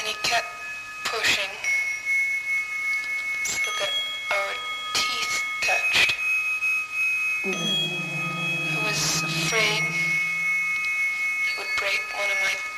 And he kept pushing so that our teeth touched. I was afraid he would break one of my